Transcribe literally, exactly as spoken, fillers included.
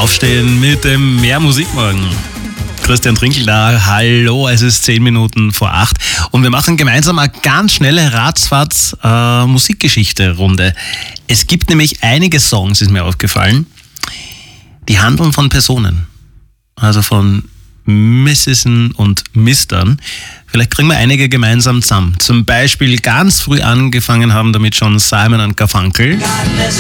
Aufstehen mit dem Mehr Musik morgen. Christian Trinkel da, hallo, es ist zehn Minuten vor acht und wir machen gemeinsam eine ganz schnelle Ratzfatz äh, Musikgeschichte-Runde. Es gibt nämlich einige Songs, ist mir aufgefallen, die handeln von Personen, also von Misses und Mistern. Vielleicht kriegen wir einige gemeinsam zusammen. Zum Beispiel ganz früh angefangen haben damit schon Simon und Garfunkel. God bless